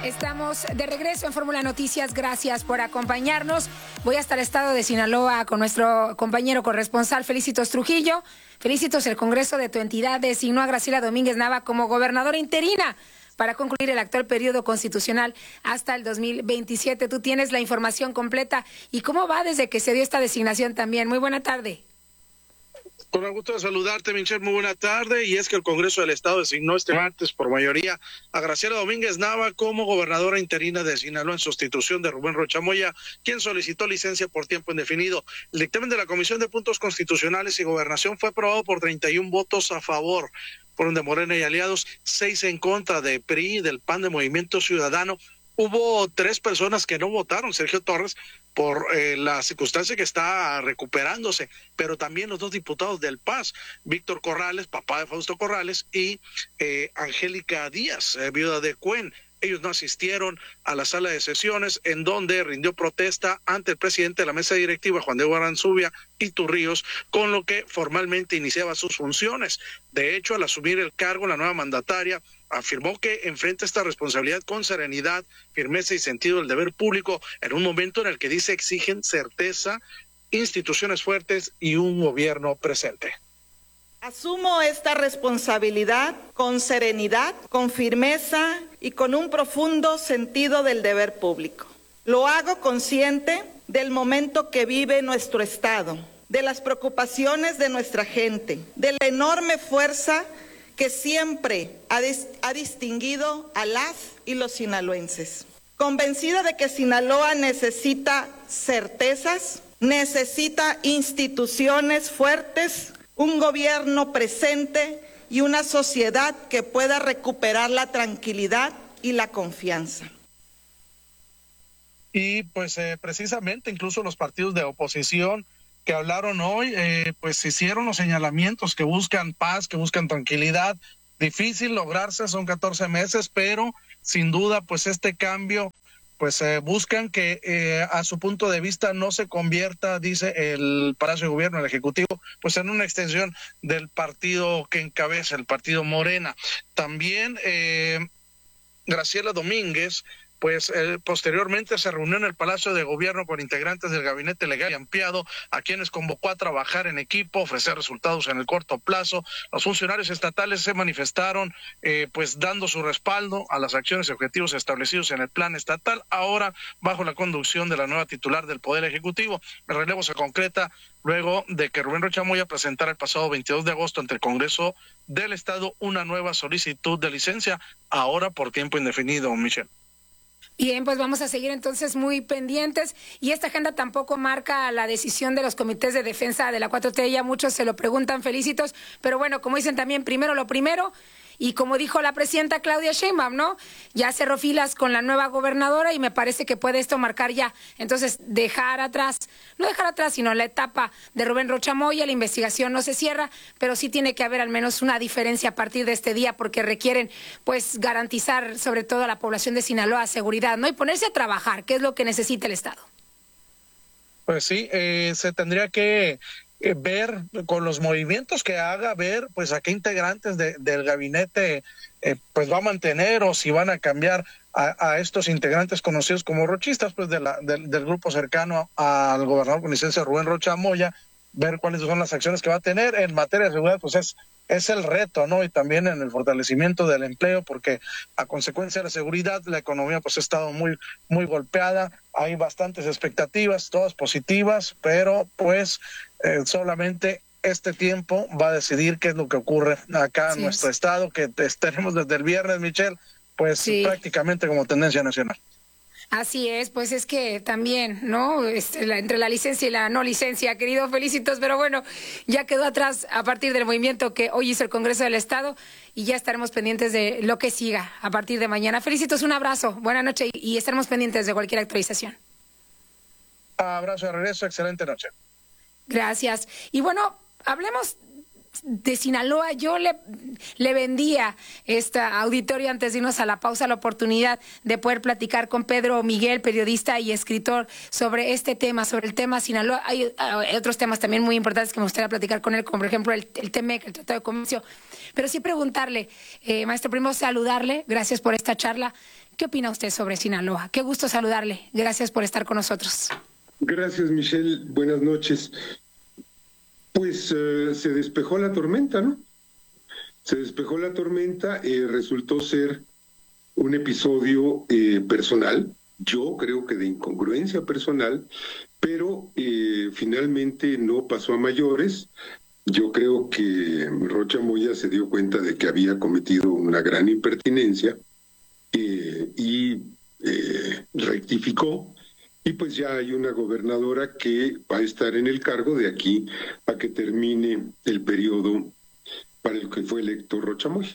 Estamos de regreso en Fórmula Noticias. Gracias por acompañarnos. Voy hasta el estado de Sinaloa con nuestro compañero corresponsal Felicitos Trujillo. Felicitos, el Congreso de tu entidad designó a Graciela Domínguez Nava como gobernadora interina para concluir el actual periodo constitucional hasta el 2027. Tú tienes la información completa. ¿Y cómo va desde que se dio esta designación también? Muy buena tarde. Con el gusto de saludarte, Michelle, muy buena tarde. Y es que el Congreso del Estado designó este martes por mayoría a Graciela Domínguez Nava como gobernadora interina de Sinaloa en sustitución de Rubén Rocha Moya, quien solicitó licencia por tiempo indefinido. El dictamen de la Comisión de Puntos Constitucionales y Gobernación fue aprobado por 31 votos a favor, fueron de Morena y aliados, 6 en contra de PRI, del PAN, de Movimiento Ciudadano. Hubo 3 personas que no votaron, Sergio Torres, por la circunstancia que está recuperándose, pero también los 2 diputados del PAS, Víctor Corrales, papá de Fausto Corrales, y Angélica Díaz, viuda de Cuen. Ellos no asistieron a la sala de sesiones en donde rindió protesta ante el presidente de la mesa directiva, Juan Diego Aranzubia y Turríos, con lo que formalmente iniciaba sus funciones. De hecho, al asumir el cargo, la nueva mandataria afirmó que enfrenta esta responsabilidad con serenidad, firmeza y sentido del deber público en un momento en el que dice exigen certeza, instituciones fuertes y un gobierno presente. Asumo esta responsabilidad con serenidad, con firmeza y con un profundo sentido del deber público. Lo hago consciente del momento que vive nuestro Estado, de las preocupaciones de nuestra gente, de la enorme fuerza que siempre ha distinguido a las y los sinaloenses. Convencida de que Sinaloa necesita certezas, necesita instituciones fuertes, un gobierno presente y una sociedad que pueda recuperar la tranquilidad y la confianza. Y pues precisamente incluso los partidos de oposición que hablaron hoy, pues hicieron los señalamientos que buscan paz, que buscan tranquilidad. Difícil lograrse, son 14 meses, pero sin duda pues este cambio pues buscan que a su punto de vista no se convierta, dice el Palacio de Gobierno, el Ejecutivo, pues en una extensión del partido que encabeza, el partido Morena. También Graciela Domínguez, pues posteriormente se reunió en el Palacio de Gobierno con integrantes del Gabinete Legal y Ampliado, a quienes convocó a trabajar en equipo, ofrecer resultados en el corto plazo. Los funcionarios estatales se manifestaron pues dando su respaldo a las acciones y objetivos establecidos en el plan estatal, ahora bajo la conducción de la nueva titular del Poder Ejecutivo. El relevo se concreta luego de que Rubén Rocha Moya presentara el pasado 22 de agosto ante el Congreso del Estado una nueva solicitud de licencia, ahora por tiempo indefinido, Michelle. Bien, pues vamos a seguir entonces muy pendientes, y esta agenda tampoco marca la decisión de los comités de defensa de la 4T, ya muchos se lo preguntan, Felicitos, pero bueno, como dicen también, primero lo primero, y como dijo la presidenta Claudia Sheinbaum, ¿no? Ya cerró filas con la nueva gobernadora y me parece que puede esto marcar ya, entonces dejar atrás, no dejar atrás, sino la etapa de Rubén Rocha Moya. La investigación no se cierra, pero sí tiene que haber al menos una diferencia a partir de este día, porque requieren pues garantizar sobre todo a la población de Sinaloa seguridad, ¿no? Y ponerse a trabajar, que es lo que necesita el Estado. Pues sí, se tendría que ver con los movimientos que haga, ver pues a qué integrantes del gabinete pues va a mantener, o si van a cambiar a estos integrantes conocidos como rochistas, pues del grupo cercano al gobernador con licencia Rubén Rocha Moya, ver cuáles son las acciones que va a tener en materia de seguridad. Pues es el reto, ¿no? Y también en el fortalecimiento del empleo, porque a consecuencia de la seguridad, la economía pues ha estado muy golpeada. Hay bastantes expectativas, todas positivas, pero pues solamente este tiempo va a decidir qué es lo que ocurre acá en nuestro estado, que tenemos desde el viernes, Michelle, pues prácticamente como tendencia nacional. Así es, pues es que también, ¿no? Entre la licencia y la no licencia, querido Felicitos, pero bueno, ya quedó atrás a partir del movimiento que hoy hizo el Congreso del Estado, y ya estaremos pendientes de lo que siga a partir de mañana. Felicitos, un abrazo, buena noche, y estaremos pendientes de cualquier actualización. Abrazo de regreso, excelente noche. Gracias. Y bueno, hablemos de Sinaloa. Yo le vendía esta auditorio antes de irnos a la pausa la oportunidad de poder platicar con Pedro Miguel, periodista y escritor, sobre este tema, sobre el tema Sinaloa. Hay otros temas también muy importantes que me gustaría platicar con él, como por ejemplo el TEMEC, el Tratado de Comercio. Pero sí preguntarle, maestro, primero saludarle, gracias por esta charla. ¿Qué opina usted sobre Sinaloa? Qué gusto saludarle. Gracias por estar con nosotros. Gracias, Michelle. Buenas noches. Pues se despejó la tormenta, ¿no? Se despejó la tormenta, resultó ser un episodio personal, yo creo que de incongruencia personal, pero finalmente no pasó a mayores. Yo creo que Rocha Moya se dio cuenta de que había cometido una gran impertinencia y rectificó, y pues ya hay una gobernadora que va a estar en el cargo de aquí a que termine el periodo para el que fue electo Rocha Moya.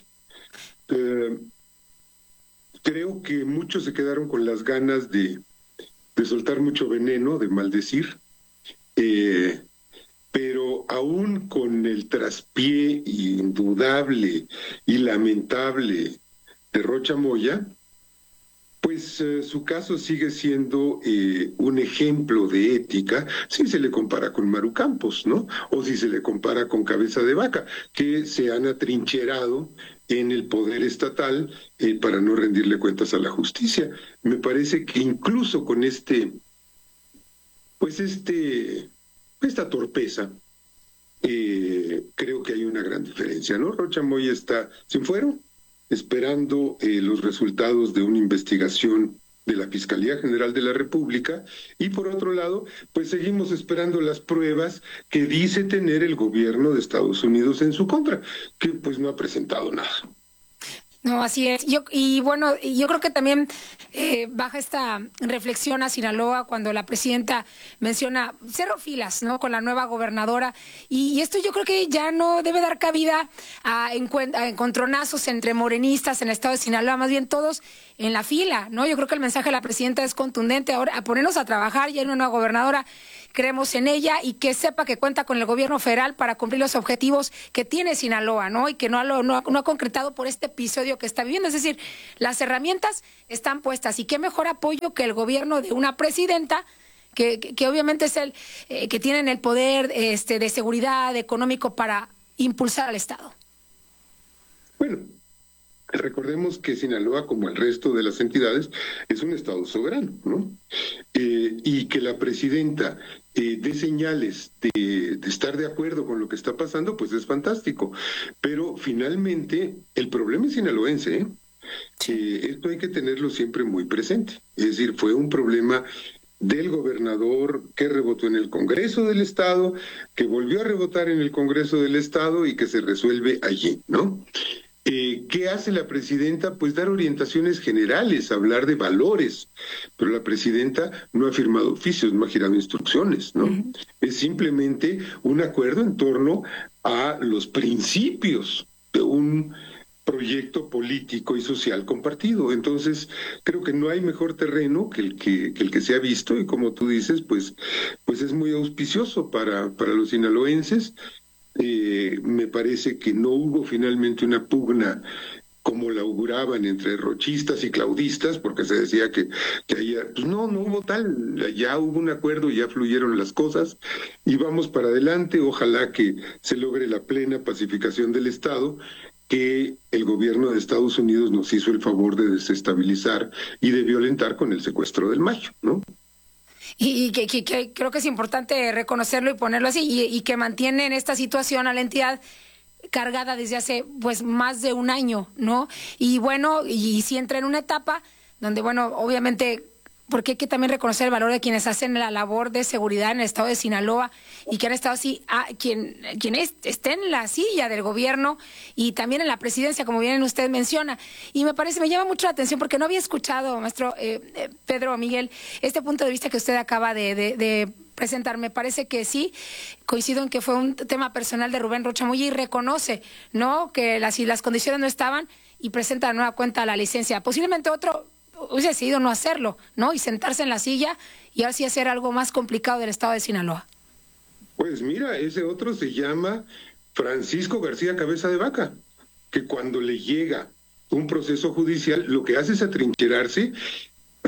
Creo que muchos se quedaron con las ganas de soltar mucho veneno, de maldecir, pero aún con el traspié indudable y lamentable de Rocha Moya, pues su caso sigue siendo un ejemplo de ética si se le compara con Maru Campos, ¿no? O si se le compara con Cabeza de Vaca, que se han atrincherado en el poder estatal para no rendirle cuentas a la justicia. Me parece que incluso con esta torpeza, creo que hay una gran diferencia, ¿no? Rocha Moya está sin fuero, esperando los resultados de una investigación de la Fiscalía General de la República, y por otro lado, pues seguimos esperando las pruebas que dice tener el gobierno de Estados Unidos en su contra, que pues no ha presentado nada. No, así es. Yo creo que también baja esta reflexión a Sinaloa cuando la presidenta menciona cerró filas, ¿no?, con la nueva gobernadora, y esto yo creo que ya no debe dar cabida a encontronazos entre morenistas en el estado de Sinaloa, más bien todos en la fila, ¿no? Yo creo que el mensaje de la presidenta es contundente. Ahora, a ponernos a trabajar, ya hay una nueva gobernadora, creemos en ella, y que sepa que cuenta con el gobierno federal para cumplir los objetivos que tiene Sinaloa, ¿no? Y que no ha concretado por este episodio que está viviendo. Es decir, las herramientas están puestas, y qué mejor apoyo que el gobierno de una presidenta que obviamente es el que tienen el poder de seguridad económico para impulsar al Estado. Bueno, recordemos que Sinaloa, como el resto de las entidades, es un estado soberano, ¿no? Y que la presidenta dé señales de estar de acuerdo con lo que está pasando, pues es fantástico. Pero finalmente el problema es sinaloense, ¿eh? Esto hay que tenerlo siempre muy presente. Es decir, fue un problema del gobernador que rebotó en el Congreso del Estado, que volvió a rebotar en el Congreso del Estado y que se resuelve allí, ¿no? ¿Qué hace la presidenta? Pues dar orientaciones generales, hablar de valores, pero la presidenta no ha firmado oficios, no ha girado instrucciones, ¿no? Uh-huh. Es simplemente un acuerdo en torno a los principios de un proyecto político y social compartido. Entonces, creo que no hay mejor terreno que el que se ha visto, y como tú dices, pues es muy auspicioso para los sinaloenses. Me parece que no hubo finalmente una pugna como la auguraban entre rochistas y claudistas, porque se decía que pues no hubo tal, ya hubo un acuerdo, ya fluyeron las cosas y vamos para adelante. Ojalá que se logre la plena pacificación del Estado, que el gobierno de Estados Unidos nos hizo el favor de desestabilizar y de violentar con el secuestro del Mayo, ¿no? Y que creo que es importante reconocerlo y ponerlo así, y que mantienen esta situación a la entidad cargada desde hace pues más de un año, ¿no? Y bueno, y si entra en una etapa donde, bueno, obviamente, porque hay que también reconocer el valor de quienes hacen la labor de seguridad en el estado de Sinaloa y que han estado así, quien esté en la silla del gobierno y también en la presidencia, como bien usted menciona. Y me llama mucho la atención porque no había escuchado, maestro Pedro Miguel, este punto de vista que usted acaba de presentar. Me parece que sí, coincido en que fue un tema personal de Rubén Rocha Moya y reconoce, ¿no?, que las condiciones no estaban, y presenta de nueva cuenta la licencia. Posiblemente otro hubiese decidido no hacerlo, ¿no?, y sentarse en la silla y así hacer algo más complicado del estado de Sinaloa. Pues mira, ese otro se llama Francisco García Cabeza de Vaca, que cuando le llega un proceso judicial lo que hace es atrincherarse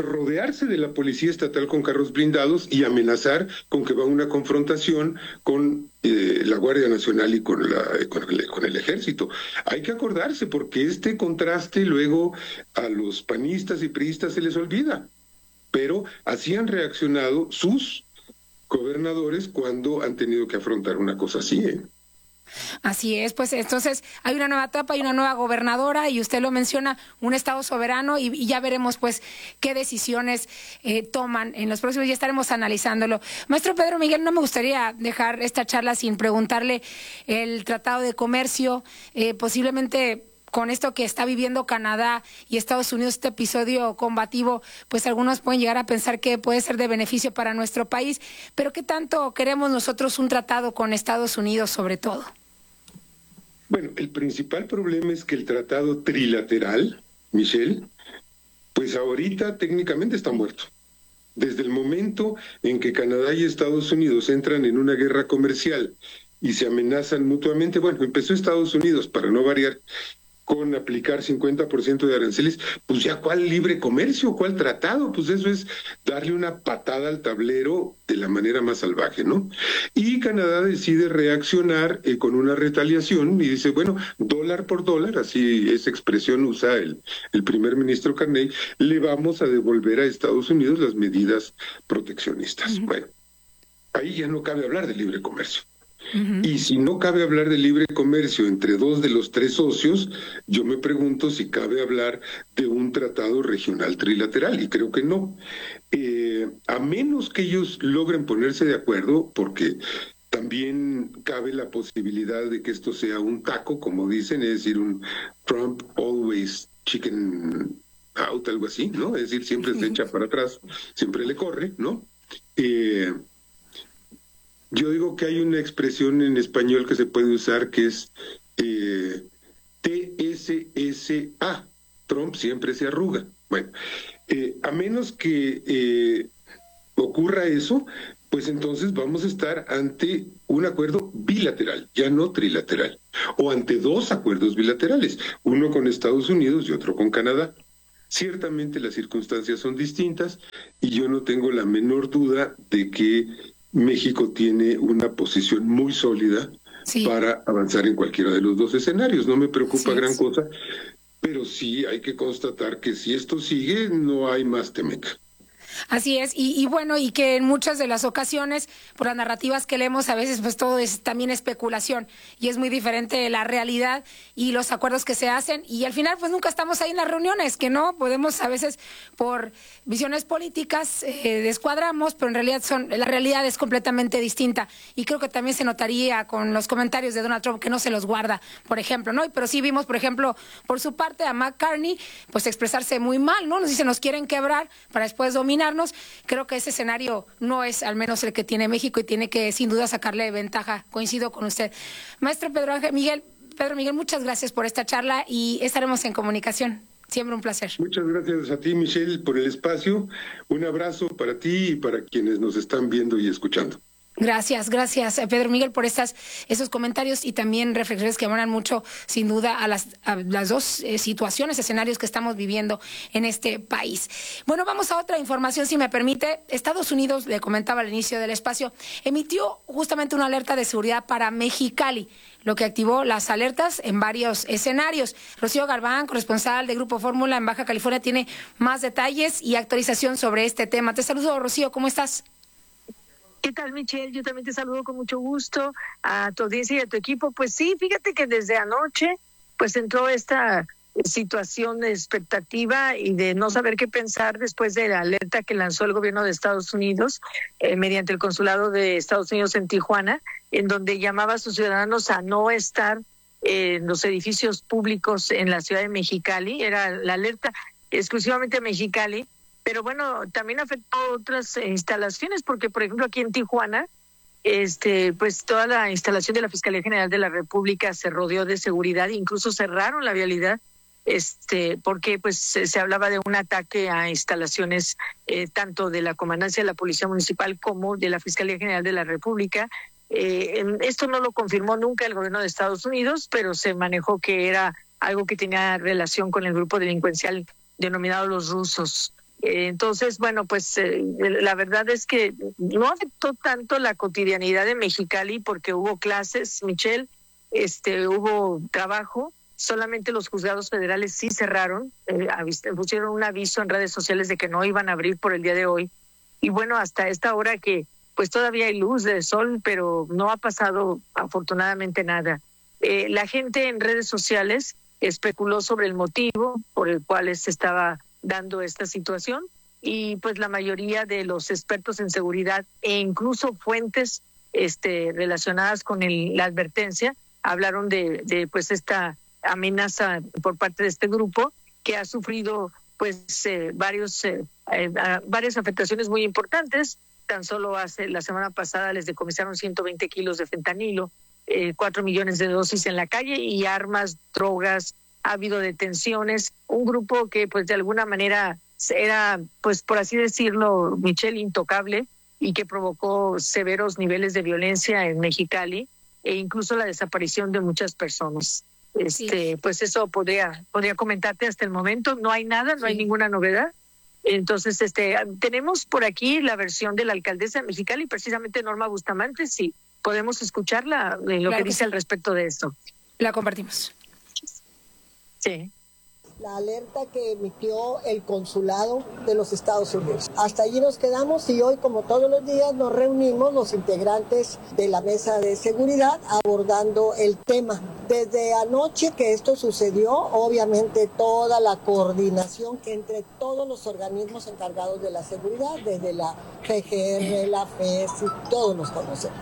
rodearse de la policía estatal con carros blindados y amenazar con que va a una confrontación con la Guardia Nacional y con el Ejército. Hay que acordarse, porque este contraste luego a los panistas y priistas se les olvida, pero así han reaccionado sus gobernadores cuando han tenido que afrontar una cosa así, ¿eh? Así es, pues entonces hay una nueva etapa, hay una nueva gobernadora y usted lo menciona, un estado soberano y ya veremos pues qué decisiones toman en los próximos días, estaremos analizándolo. Maestro Pedro Miguel, no me gustaría dejar esta charla sin preguntarle el Tratado de Comercio, posiblemente con esto que está viviendo Canadá y Estados Unidos, este episodio combativo, pues algunos pueden llegar a pensar que puede ser de beneficio para nuestro país, pero ¿qué tanto queremos nosotros un tratado con Estados Unidos sobre todo? Bueno, el principal problema es que el tratado trilateral, Michelle, pues ahorita técnicamente está muerto. Desde el momento en que Canadá y Estados Unidos entran en una guerra comercial y se amenazan mutuamente, bueno, empezó Estados Unidos, para no variar, con aplicar 50% de aranceles, pues ya cuál libre comercio, cuál tratado, pues eso es darle una patada al tablero de la manera más salvaje, ¿no? Y Canadá decide reaccionar con una retaliación y dice, bueno, dólar por dólar, así esa expresión usa el primer ministro Carney, le vamos a devolver a Estados Unidos las medidas proteccionistas. Bueno, ahí ya no cabe hablar de libre comercio. Y si no cabe hablar de libre comercio entre dos de los tres socios, yo me pregunto si cabe hablar de un tratado regional trilateral, y creo que no. A menos que ellos logren ponerse de acuerdo, porque también cabe la posibilidad de que esto sea un taco, como dicen, es decir, un Trump always chicken out, algo así, ¿no? Es decir, siempre se echa para atrás, siempre le corre, ¿no? Yo digo que hay una expresión en español que se puede usar que es TSSA, Trump siempre se arruga. Bueno, a menos que ocurra eso, pues entonces vamos a estar ante un acuerdo bilateral, ya no trilateral, o ante dos acuerdos bilaterales, uno con Estados Unidos y otro con Canadá. Ciertamente las circunstancias son distintas y yo no tengo la menor duda de que México tiene una posición muy sólida para avanzar en cualquiera de los dos escenarios. No me preocupa gran cosa, pero sí hay que constatar que si esto sigue, no hay más Temec. Así es, y bueno, y que en muchas de las ocasiones, por las narrativas que leemos, a veces pues todo es también especulación, y es muy diferente la realidad y los acuerdos que se hacen, y al final pues nunca estamos ahí en las reuniones, que no podemos a veces por visiones políticas descuadramos, pero en realidad la realidad es completamente distinta, y creo que también se notaría con los comentarios de Donald Trump que no se los guarda, por ejemplo, ¿no? Pero sí vimos, por ejemplo, por su parte a McCartney, pues expresarse muy mal, ¿no? Nos dice, nos quieren quebrar para después dominar. Creo que ese escenario no es al menos el que tiene México y tiene que sin duda sacarle ventaja. Coincido con usted. Maestro Pedro Miguel, muchas gracias por esta charla y estaremos en comunicación. Siempre un placer. Muchas gracias a ti, Michelle, por el espacio. Un abrazo para ti y para quienes nos están viendo y escuchando. Gracias, Pedro Miguel, por esos comentarios y también reflexiones que abonan mucho, sin duda, a las dos situaciones, escenarios que estamos viviendo en este país. Bueno, vamos a otra información, si me permite. Estados Unidos, le comentaba al inicio del espacio, emitió justamente una alerta de seguridad para Mexicali, lo que activó las alertas en varios escenarios. Rocío Galván, corresponsal de Grupo Fórmula en Baja California, tiene más detalles y actualización sobre este tema. Te saludo, Rocío, ¿cómo estás? ¿Qué tal, Michelle? Yo también te saludo con mucho gusto a tu audiencia y a tu equipo. Pues sí, fíjate que desde anoche pues entró esta situación de expectativa y de no saber qué pensar después de la alerta que lanzó el gobierno de Estados Unidos mediante el consulado de Estados Unidos en Tijuana, en donde llamaba a sus ciudadanos a no estar en los edificios públicos en la ciudad de Mexicali. Era la alerta exclusivamente a Mexicali. Pero bueno, también afectó otras instalaciones, porque por ejemplo aquí en Tijuana, pues toda la instalación de la Fiscalía General de la República se rodeó de seguridad, incluso cerraron la vialidad, porque pues se hablaba de un ataque a instalaciones tanto de la Comandancia de la Policía Municipal como de la Fiscalía General de la República. Esto no lo confirmó nunca el gobierno de Estados Unidos, pero se manejó que era algo que tenía relación con el grupo delincuencial denominado los rusos. Entonces, bueno, pues la verdad es que no afectó tanto la cotidianidad de Mexicali porque hubo clases, Michelle, hubo trabajo, solamente los juzgados federales sí cerraron, pusieron un aviso en redes sociales de que no iban a abrir por el día de hoy. Y bueno, hasta esta hora que pues todavía hay luz de sol, pero no ha pasado afortunadamente nada. La gente en redes sociales especuló sobre el motivo por el cual se estaba dando esta situación y pues la mayoría de los expertos en seguridad e incluso fuentes relacionadas con la advertencia hablaron de pues esta amenaza por parte de este grupo que ha sufrido pues varias afectaciones muy importantes. Tan solo la semana pasada les decomisaron 120 kilos de fentanilo, 4 millones de dosis en la calle y armas, drogas. Ha habido detenciones, un grupo que pues de alguna manera era, pues por así decirlo, Michelle, intocable y que provocó severos niveles de violencia en Mexicali e incluso la desaparición de muchas personas. Sí. Pues eso podría comentarte hasta el momento. No hay nada, no hay ninguna novedad. Entonces, tenemos por aquí la versión de la alcaldesa de Mexicali, precisamente Norma Bustamante, si podemos escucharla, lo que dice al respecto de esto. La compartimos. Sí. La alerta que emitió el consulado de los Estados Unidos. Hasta allí nos quedamos y hoy, como todos los días, nos reunimos los integrantes de la mesa de seguridad abordando el tema. Desde anoche que esto sucedió, obviamente toda la coordinación entre todos los organismos encargados de la seguridad, desde la PGR, la FES, y todos los conocemos.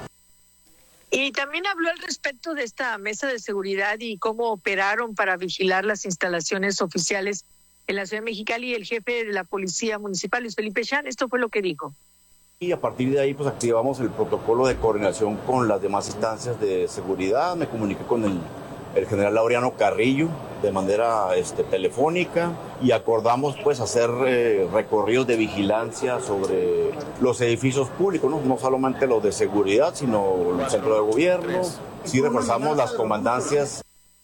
Y también habló al respecto de esta mesa de seguridad y cómo operaron para vigilar las instalaciones oficiales en la ciudad de Mexicali el jefe de la Policía Municipal, Luis Felipe Chan. Esto fue lo que dijo. Y a partir de ahí pues activamos el protocolo de coordinación con las demás instancias de seguridad. Me comuniqué con el general Laureano Carrillo de manera telefónica y acordamos pues hacer recorridos de vigilancia sobre los edificios públicos, no solamente los de seguridad, sino el centro de gobierno. Sí reforzamos las comandancias.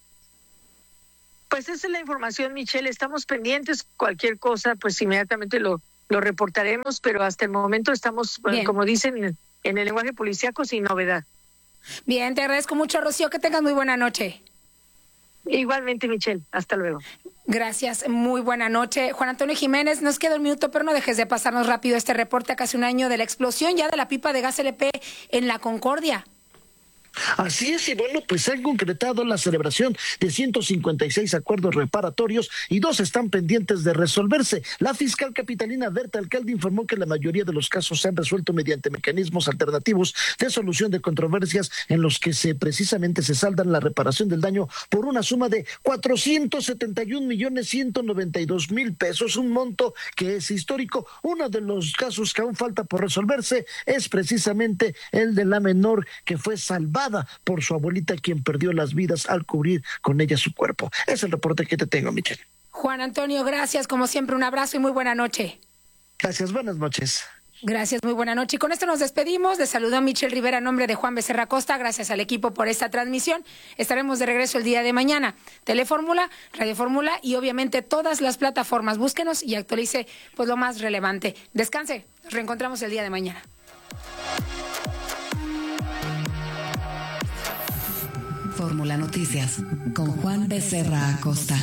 Pues esa es la información, Michelle. Estamos pendientes. Cualquier cosa, pues inmediatamente lo reportaremos, pero hasta el momento estamos, como dicen en el lenguaje policíaco, sin novedad. Bien, te agradezco mucho, Rocío. Que tengas muy buena noche. Igualmente, Michelle. Hasta luego. Gracias, muy buena noche. Juan Antonio Jiménez, nos queda un minuto, pero no dejes de pasarnos rápido este reporte a casi un año de la explosión ya de la pipa de gas LP en La Concordia. Así es, y bueno, pues se han concretado la celebración de 156 acuerdos reparatorios y 2 están pendientes de resolverse. La fiscal capitalina Berta Alcalde informó que la mayoría de los casos se han resuelto mediante mecanismos alternativos de solución de controversias en los que precisamente se saldan la reparación del daño por una suma de 471,192,000 pesos, un monto que es histórico. Uno de los casos que aún falta por resolverse es precisamente el de la menor que fue salvada por su abuelita, quien perdió las vidas al cubrir con ella su cuerpo. Es el reporte que te tengo, Michelle. Juan Antonio, gracias. Como siempre, un abrazo y muy buena noche. Gracias, buenas noches. Gracias, muy buena noche. Y con esto nos despedimos. Les saludó Michelle Rivera a nombre de Juan Becerra Costa. Gracias al equipo por esta transmisión. Estaremos de regreso el día de mañana. Telefórmula, Radio Fórmula y obviamente todas las plataformas. Búsquenos y actualice pues lo más relevante. Descanse. Nos reencontramos el día de mañana. Fórmula Noticias con Juan Becerra Acosta.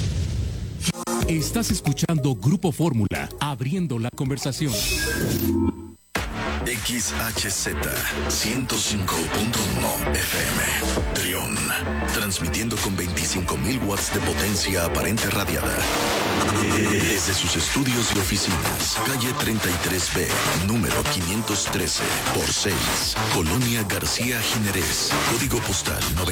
Estás escuchando Grupo Fórmula, abriendo la conversación. XHZ 105.1 FM Trión, transmitiendo con 25,000 watts de potencia aparente radiada desde sus estudios y oficinas, calle 33B, número 513 por 6, Colonia García Jiménez, código postal 90.